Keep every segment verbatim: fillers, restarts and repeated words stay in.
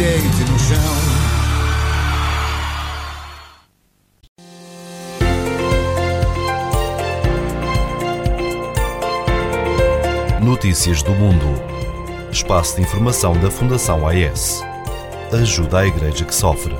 deite no chão. Notícias do Mundo. Espaço de informação da Fundação A E S. Ajuda à Igreja que sofre.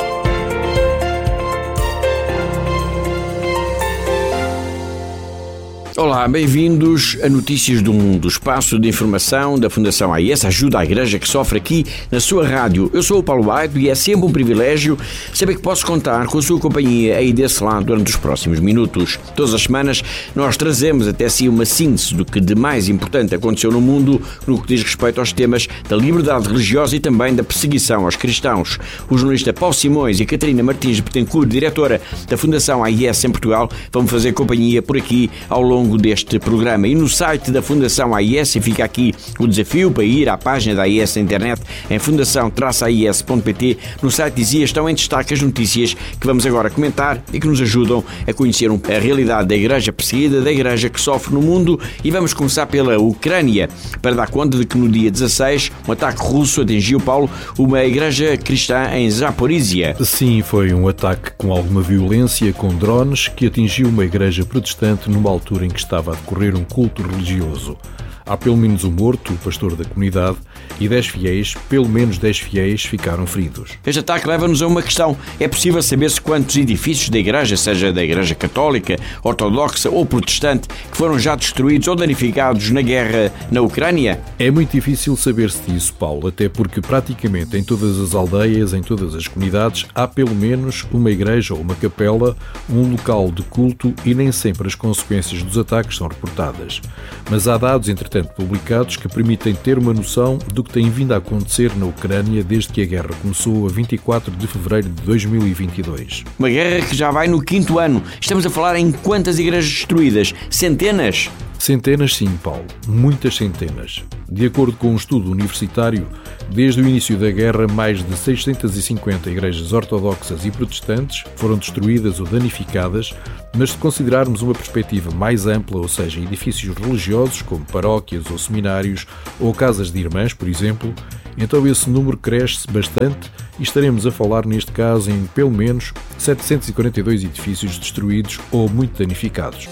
Olá, bem-vindos a Notícias do Mundo, espaço de informação da Fundação A E S, ajuda à Igreja que sofre, aqui na sua rádio. Eu sou o Paulo Baito e é sempre um privilégio saber que posso contar com a sua companhia aí desse lado durante os próximos minutos. Todas as semanas nós trazemos até si uma síntese do que de mais importante aconteceu no mundo no que diz respeito aos temas da liberdade religiosa e também da perseguição aos cristãos. O jornalista Paulo Simões e a Catarina Martins Betancourt, diretora da Fundação A E S em Portugal, vão fazer companhia por aqui ao longo deste programa. E no site da Fundação A I S, e fica aqui o desafio para ir à página da A I S na internet em fundação traço a i s ponto p t. No site dizia, estão em destaque as notícias que vamos agora comentar e que nos ajudam a conhecer a realidade da Igreja perseguida, da Igreja que sofre no mundo. E vamos começar pela Ucrânia, para dar conta de que no dia dezasseis um ataque russo atingiu, Paulo, uma igreja cristã em Zaporizhia. Sim, foi um ataque com alguma violência, com drones, que atingiu uma igreja protestante numa altura em que estava a decorrer um culto religioso. Há pelo menos um morto, o pastor da comunidade, e dez fiéis, pelo menos dez fiéis, ficaram feridos. Este ataque leva-nos a uma questão. É possível saber-se quantos edifícios da Igreja, seja da Igreja Católica, Ortodoxa ou Protestante, que foram já destruídos ou danificados na guerra na Ucrânia? É muito difícil saber-se disso, Paulo, até porque praticamente em todas as aldeias, em todas as comunidades, há pelo menos uma igreja ou uma capela, um local de culto, e nem sempre as consequências dos ataques são reportadas. Mas há dados, entretanto, publicados que permitem ter uma noção do que tem vindo a acontecer na Ucrânia desde que a guerra começou a vinte e quatro de fevereiro de dois mil e vinte e dois. Uma guerra que já vai no quinto ano. Estamos a falar em quantas igrejas destruídas? Centenas? Centenas, sim, Paulo. Muitas centenas. De acordo com um estudo universitário, desde o início da guerra, mais de seiscentas e cinquenta igrejas ortodoxas e protestantes foram destruídas ou danificadas, mas se considerarmos uma perspectiva mais ampla, ou seja, edifícios religiosos como paróquias ou seminários ou casas de irmãs, por exemplo, então esse número cresce bastante e estaremos a falar neste caso em pelo menos setecentos e quarenta e dois edifícios destruídos ou muito danificados.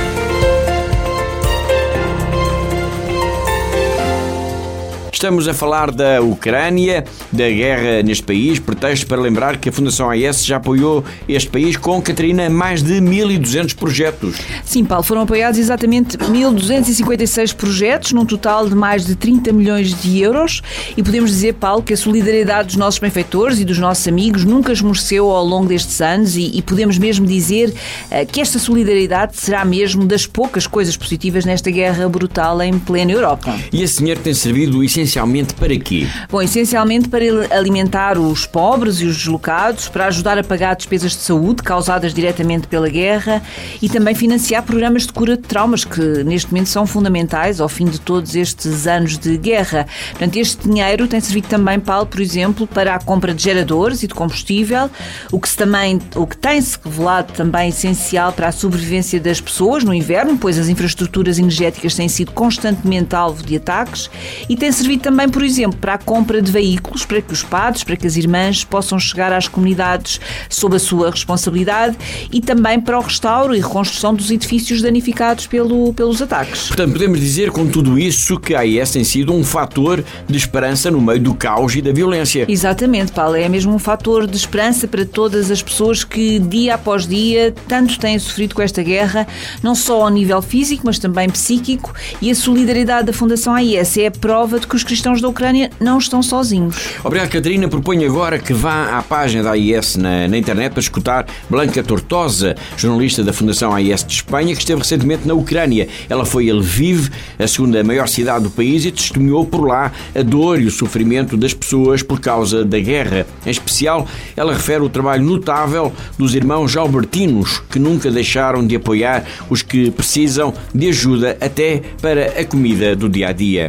Estamos a falar da Ucrânia, da guerra neste país, pretexto para lembrar que a Fundação A E S já apoiou este país com, Catarina, mais de mil e duzentos projetos. Sim, Paulo, foram apoiados exatamente mil duzentos e cinquenta e seis projetos, num total de mais de trinta milhões de euros, e podemos dizer, Paulo, que a solidariedade dos nossos benfeitores e dos nossos amigos nunca esmoreceu ao longo destes anos, e, e podemos mesmo dizer uh, que esta solidariedade será mesmo das poucas coisas positivas nesta guerra brutal em plena Europa. E esse dinheiro tem servido essencialmente Essencialmente para quê? Bom, essencialmente para alimentar os pobres e os deslocados, para ajudar a pagar despesas de saúde causadas diretamente pela guerra e também financiar programas de cura de traumas que neste momento são fundamentais ao fim de todos estes anos de guerra. Portanto, este dinheiro tem servido também, Paulo, por exemplo, para a compra de geradores e de combustível, o que, se também, o que tem-se revelado também essencial para a sobrevivência das pessoas no inverno, pois as infraestruturas energéticas têm sido constantemente alvo de ataques, e tem servido também, por exemplo, para a compra de veículos, para que os padres, para que as irmãs possam chegar às comunidades sob a sua responsabilidade, e também para o restauro e reconstrução dos edifícios danificados pelo, pelos ataques. Portanto, podemos dizer com tudo isso que a A I S tem sido um fator de esperança no meio do caos e da violência. Exatamente, Paulo, é mesmo um fator de esperança para todas as pessoas que dia após dia tanto têm sofrido com esta guerra, não só ao nível físico, mas também psíquico, e a solidariedade da Fundação A I S é a prova de que os cristãos da Ucrânia não estão sozinhos. Obrigado, Catarina. Proponho agora que vá à página da A I S na, na internet para escutar Blanca Tortosa, jornalista da Fundação A I S de Espanha, que esteve recentemente na Ucrânia. Ela foi a Lviv, a segunda maior cidade do país, e testemunhou por lá a dor e o sofrimento das pessoas por causa da guerra. Em especial, ela refere o trabalho notável dos irmãos albertinos, que nunca deixaram de apoiar os que precisam de ajuda até para a comida do dia-a-dia.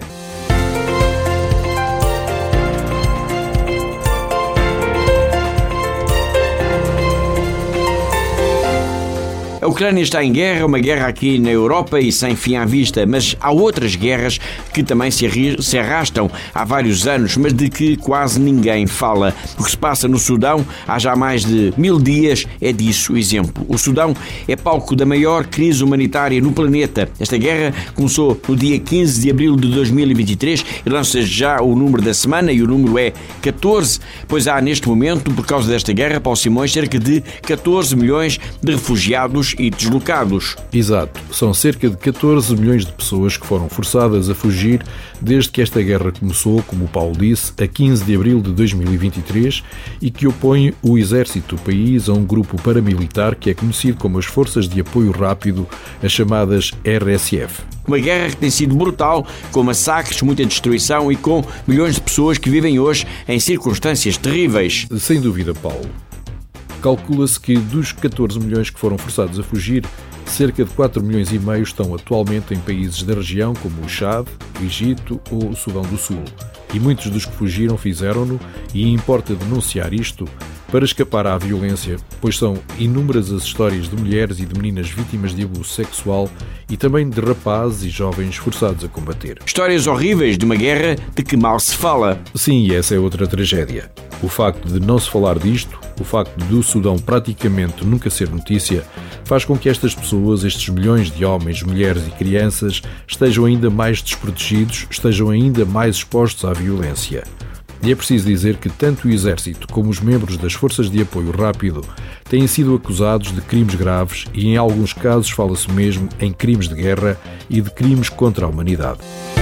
A A Ucrânia está em guerra, uma guerra aqui na Europa e sem fim à vista, mas há outras guerras que também se arrastam há vários anos, mas de que quase ninguém fala. O que se passa no Sudão há já mais de mil dias é disso o exemplo. O Sudão é palco da maior crise humanitária no planeta. Esta guerra começou no dia quinze de abril de dois mil e vinte e três e lança já o número da semana e o número é catorze, pois há neste momento, por causa desta guerra, Paulo Simões, cerca de catorze milhões de refugiados e deslocados. Exato, são cerca de catorze milhões de pessoas que foram forçadas a fugir desde que esta guerra começou, como o Paulo disse, a quinze de abril de dois mil e vinte e três e que opõe o exército do país a um grupo paramilitar que é conhecido como as Forças de Apoio Rápido, as chamadas R S F. Uma guerra que tem sido brutal, com massacres, muita destruição e com milhões de pessoas que vivem hoje em circunstâncias terríveis. Sem dúvida, Paulo. Calcula-se que dos catorze milhões que foram forçados a fugir, cerca de quatro milhões e meio estão atualmente em países da região como o Chad, o Egito ou o Sudão do Sul. E muitos dos que fugiram fizeram-no, e importa denunciar isto, para escapar à violência, pois são inúmeras as histórias de mulheres e de meninas vítimas de abuso sexual e também de rapazes e jovens forçados a combater. Histórias horríveis de uma guerra de que mal se fala. Sim, e essa é outra tragédia. O facto de não se falar disto, o facto do Sudão praticamente nunca ser notícia, faz com que estas pessoas, estes milhões de homens, mulheres e crianças, estejam ainda mais desprotegidos, estejam ainda mais expostos à violência. E é preciso dizer que tanto o Exército como os membros das Forças de Apoio Rápido têm sido acusados de crimes graves e, em alguns casos, fala-se mesmo em crimes de guerra e de crimes contra a humanidade.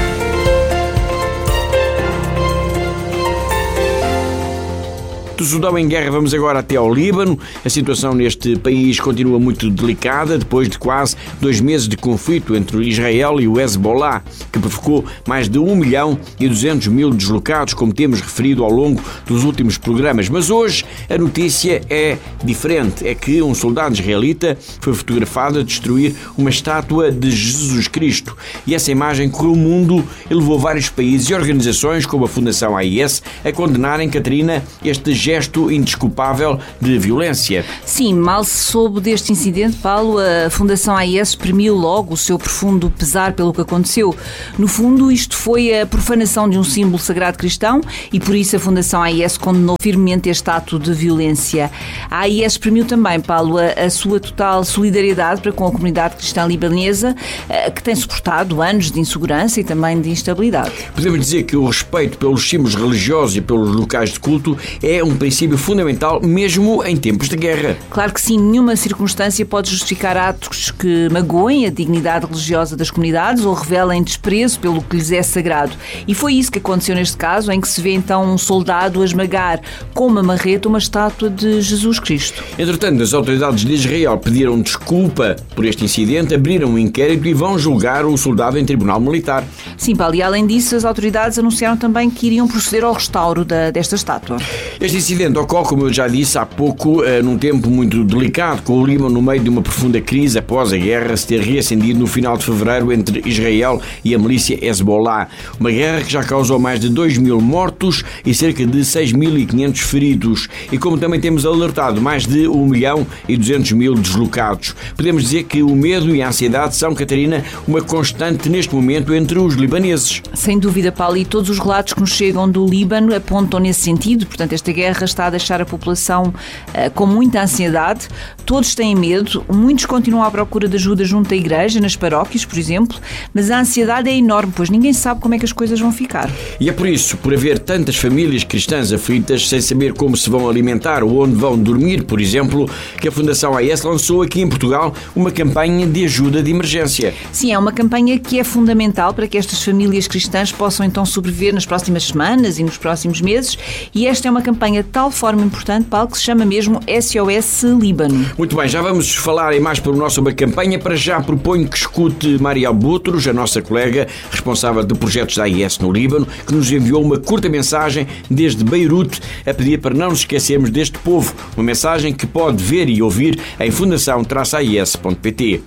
Do Sudão em guerra vamos agora até ao Líbano. A situação neste país continua muito delicada depois de quase dois meses de conflito entre Israel e o Hezbollah, que provocou mais de um milhão e duzentos mil deslocados, como temos referido ao longo dos últimos programas. Mas hoje a notícia é diferente. É que um soldado israelita foi fotografado a destruir uma estátua de Jesus Cristo. E essa imagem correu o mundo e levou vários países e organizações, como a Fundação A I S, a condenarem, Catarina, este gesto indesculpável de violência. Sim, mal se soube deste incidente, Paulo, a Fundação A I S exprimiu logo o seu profundo pesar pelo que aconteceu. No fundo, isto foi a profanação de um símbolo sagrado cristão e por isso a Fundação A I S condenou firmemente este ato de violência. A A I S exprimiu também, Paulo, a, a sua total solidariedade para com a comunidade cristã libanesa, que tem suportado anos de insegurança e também de instabilidade. Podemos dizer que o respeito pelos símbolos religiosos e pelos locais de culto é um princípio fundamental mesmo em tempos de guerra. Claro que sim, nenhuma circunstância pode justificar atos que magoem a dignidade religiosa das comunidades ou revelem desprezo pelo que lhes é sagrado. E foi isso que aconteceu neste caso, em que se vê então um soldado a esmagar com uma marreta uma estátua de Jesus Cristo. Entretanto, as autoridades de Israel pediram desculpa por este incidente, abriram um inquérito e vão julgar o soldado em tribunal militar. Sim, Paulo, e além disso, as autoridades anunciaram também que iriam proceder ao restauro da, desta estátua. Este incidente ocorre, como eu já disse há pouco, num tempo muito delicado, com o Líbano no meio de uma profunda crise após a guerra se ter reacendido no final de fevereiro entre Israel e a milícia Hezbollah. Uma guerra que já causou mais de dois mil mortos e cerca de seis mil e quinhentos feridos. E como também temos alertado, mais de um milhão e duzentos mil deslocados. Podemos dizer que o medo e a ansiedade são, Catarina, uma constante neste momento entre os libaneses. Sem dúvida, Paulo, e todos os relatos que nos chegam do Líbano apontam nesse sentido. Portanto, esta guerra está a deixar a população uh, com muita ansiedade. Todos têm medo, muitos continuam à procura de ajuda junto à igreja, nas paróquias, por exemplo, mas a ansiedade é enorme, pois ninguém sabe como é que as coisas vão ficar. E é por isso, por haver tantas famílias cristãs aflitas, sem saber como se vão alimentar ou onde vão dormir, por exemplo, que a Fundação A I S lançou aqui em Portugal uma campanha de ajuda de emergência. Sim, é uma campanha que é fundamental para que estas famílias cristãs possam então sobreviver nas próximas semanas e nos próximos meses, e esta é uma campanha de tal forma importante, Paulo, que se chama mesmo S O S Líbano. Muito bem, já vamos falar em mais pormenor sobre a campanha. Para já proponho que escute Maria Butros, a nossa colega responsável de projetos da A I S no Líbano, que nos enviou uma curta mensagem desde Beirute a pedir para não nos esquecermos deste povo. Uma mensagem que pode ver e ouvir em fundação traço a i s ponto p t.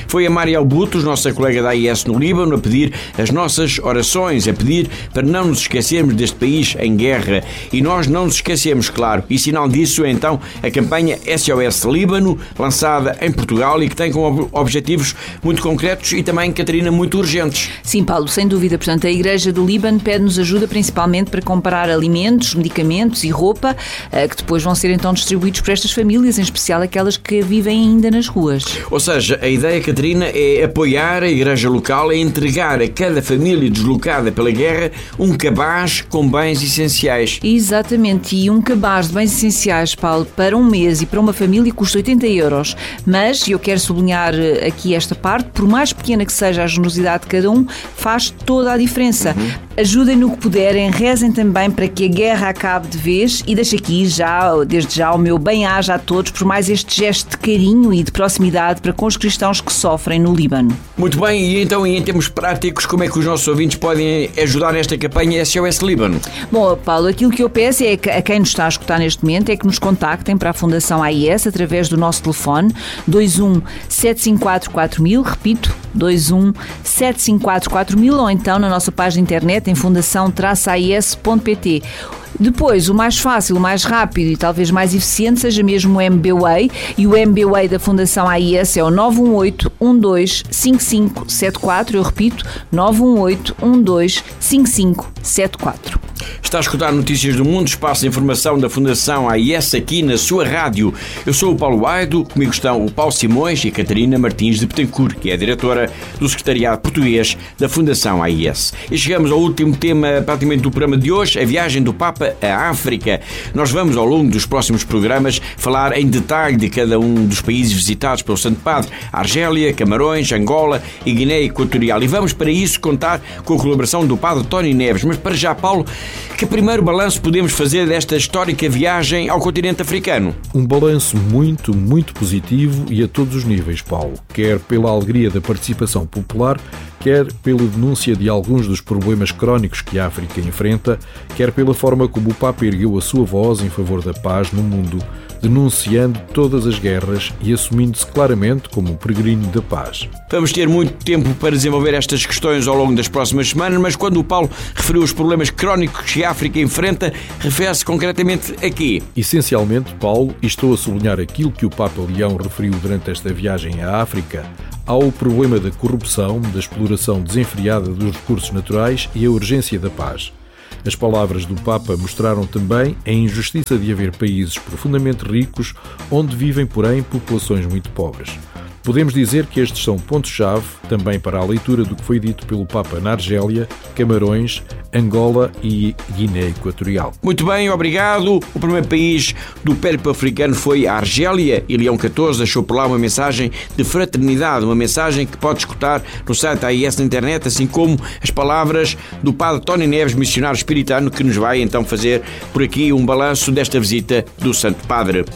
Foi a Mariel Butos, nossa colega da A I S no Líbano, a pedir as nossas orações, a pedir para não nos esquecermos deste país em guerra. E nós não nos esquecemos, claro. E sinal disso é então a campanha S O S Líbano, lançada em Portugal e que tem como objetivos muito concretos e também, Catarina, muito urgentes. Sim, Paulo, sem dúvida. Portanto, a Igreja do Líbano pede-nos ajuda principalmente para comprar alimentos, medicamentos e roupa que depois vão ser então distribuídos para estas famílias, em especial aquelas que vivem ainda nas ruas. Ou seja, a ideia, Catarina, é apoiar a Igreja local a entregar a cada família deslocada pela guerra um cabaz com bens essenciais. Exatamente, e um cabaz de bens essenciais, Paulo, para um mês e para uma família custa oitenta euros. Mas, e eu quero sublinhar aqui esta parte, por mais pequena que seja a generosidade de cada um, faz toda a diferença. Uhum. Ajudem no que puderem, rezem também para que a guerra acabe de vez e deixo aqui já, desde já, o meu bem-aja a todos por mais este gesto de carinho e de proximidade para com os cristãos que sofrem no Líbano. Muito bem, e então, em termos práticos, como é que os nossos ouvintes podem ajudar nesta campanha S O S Líbano? Bom, Paulo, aquilo que eu peço é que a quem nos está a escutar neste momento é que nos contactem para a Fundação A I S através do nosso telefone dois um sete cinco quatro quatro mil, repito, dois um sete cinco quatro quatro mil, ou então na nossa página de internet em fundação traço a i s ponto p t. Depois, o mais fácil, o mais rápido e talvez mais eficiente seja mesmo o M B W A Y, e o M B W A Y da Fundação A I S é o nove um oito um dois cinco cinco sete quatro, eu repito, nove um oito um dois cinco cinco sete quatro. Está a escutar Notícias do Mundo, espaço de informação da Fundação A I S aqui na sua rádio. Eu sou o Paulo Aido, comigo estão o Paulo Simões e a Catarina Martins de Betancourt, que é a diretora do Secretariado Português da Fundação A I S. E chegamos ao último tema praticamente do programa de hoje, a viagem do Papa à África. Nós vamos, ao longo dos próximos programas, falar em detalhe de cada um dos países visitados pelo Santo Padre: Argélia, Camarões, Angola e Guiné Equatorial. E vamos para isso contar com a colaboração do Padre Tony Neves. Mas para já, Paulo, que primeiro balanço podemos fazer desta histórica viagem ao continente africano? Um balanço muito, muito positivo e a todos os níveis, Paulo. Quer pela alegria da participação popular, quer pela denúncia de alguns dos problemas crónicos que a África enfrenta, quer pela forma como o Papa ergueu a sua voz em favor da paz no mundo, denunciando todas as guerras e assumindo-se claramente como um peregrino da paz. Vamos ter muito tempo para desenvolver estas questões ao longo das próximas semanas, mas quando o Paulo referiu os problemas crónicos que a África enfrenta, refere-se concretamente a quê? Essencialmente, Paulo, e estou a sublinhar aquilo que o Papa Leão referiu durante esta viagem à África, há o problema da corrupção, da exploração desenfreada dos recursos naturais e a urgência da paz. As palavras do Papa mostraram também a injustiça de haver países profundamente ricos onde vivem, porém, populações muito pobres. Podemos dizer que estes são pontos-chave também para a leitura do que foi dito pelo Papa na Argélia, Camarões, Angola e Guiné Equatorial. Muito bem, obrigado. O primeiro país do périplo africano foi a Argélia e Leão catorze deixou por lá uma mensagem de fraternidade, uma mensagem que pode escutar no site A I S na internet, assim como as palavras do Padre Tony Neves, missionário espiritano, que nos vai então fazer por aqui um balanço desta visita do Santo Padre.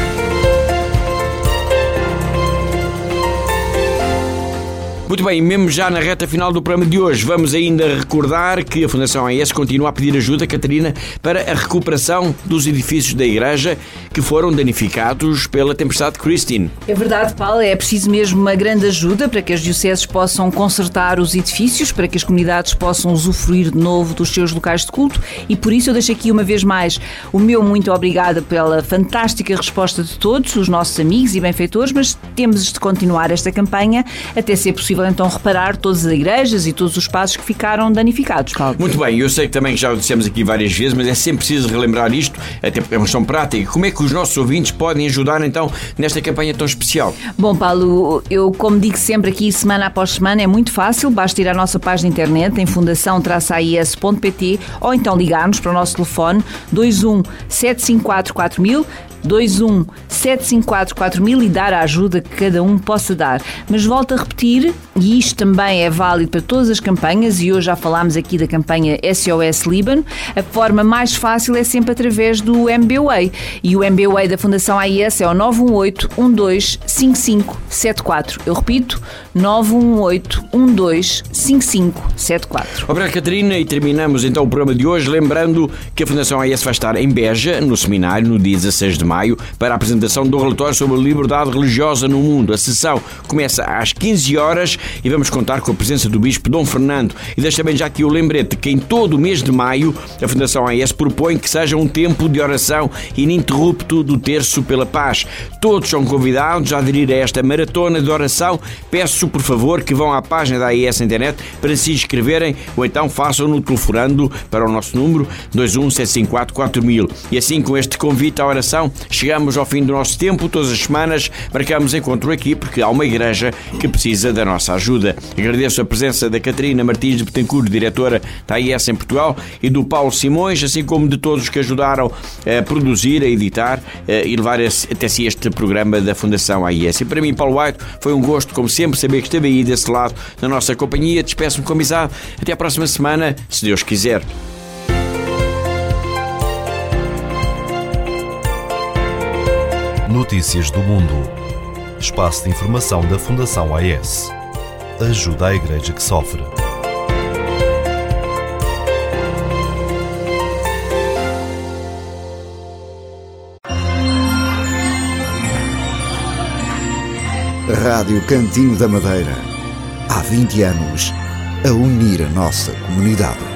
Muito bem, mesmo já na reta final do programa de hoje, vamos ainda recordar que a Fundação A I S continua a pedir ajuda, Catarina, para a recuperação dos edifícios da Igreja que foram danificados pela tempestade Christine. É verdade, Paulo, é preciso mesmo uma grande ajuda para que as dioceses possam consertar os edifícios, para que as comunidades possam usufruir de novo dos seus locais de culto, e por isso eu deixo aqui uma vez mais o meu muito obrigada pela fantástica resposta de todos os nossos amigos e benfeitores, mas temos de continuar esta campanha até ser possível então reparar todas as igrejas e todos os espaços que ficaram danificados, Paulo. Muito bem, eu sei que também já o dissemos aqui várias vezes, mas é sempre preciso relembrar isto, até porque é uma questão prática. Como é que os nossos ouvintes podem ajudar então nesta campanha tão especial? Bom, Paulo, eu como digo sempre aqui semana após semana, é muito fácil, basta ir à nossa página de internet em fundação traço a i s ponto p t ou então ligar-nos para o nosso telefone dois um sete cinco quatro quatro mil, dois um sete cinco quatro quatro mil e dar a ajuda que cada um possa dar. Mas volto a repetir, e isto também é válido para todas as campanhas, e hoje já falámos aqui da campanha S O S Líbano, a forma mais fácil é sempre através do M B W A Y, e o M B W A Y da Fundação A I S é o nove um oito um dois cinco cinco sete quatro. Eu repito, nove um oito, um dois, cinco cinco sete quatro. Obrigado, Catarina, e terminamos então o programa de hoje lembrando que a Fundação A E S vai estar em Beja, no seminário, no dia dezasseis de maio, para a apresentação do relatório sobre a liberdade religiosa no mundo. A sessão começa às quinze horas e vamos contar com a presença do Bispo Dom Fernando. E deixa também já aqui o lembrete que em todo o mês de maio a Fundação A E S propõe que seja um tempo de oração ininterrupto do Terço pela Paz. Todos são convidados a aderir a esta maratona de oração. Peço, por favor, que vão à página da A E S na internet para se inscreverem ou então façam-no telefonando para o nosso número dois um sete cinco quatro quatro mil. E assim, com este convite à oração, chegamos ao fim do nosso tempo. Todas as semanas marcamos encontro aqui porque há uma igreja que precisa da nossa ajuda. Agradeço a presença da Catarina Martins de Betancourt, diretora da A E S em Portugal, e do Paulo Simões, assim como de todos que ajudaram a produzir, a editar e levar até si este programa da Fundação A E S. E para mim, Paulo White, foi um gosto, como sempre, saber que esteve aí desse lado da nossa companhia. Despeço-me com amizade. Até à próxima semana, se Deus quiser. Notícias do Mundo. Espaço de informação da Fundação A E S. Ajuda à Igreja que sofre. Rádio Cantinho da Madeira. Há vinte anos a unir a nossa comunidade.